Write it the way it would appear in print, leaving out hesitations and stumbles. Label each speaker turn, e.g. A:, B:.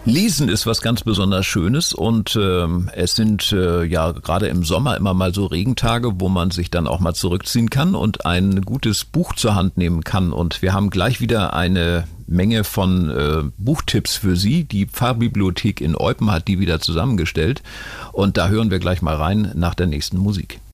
A: Lesen ist was ganz besonders Schönes und es sind ja gerade im Sommer immer mal so Regentage, wo man sich dann auch mal zurückziehen kann und ein gutes Buch zur Hand nehmen kann. Und wir haben gleich wieder eine Menge von Buchtipps für Sie. Die Pfarrbibliothek in Eupen hat die wieder zusammengestellt und da hören wir gleich mal rein nach der nächsten Musik.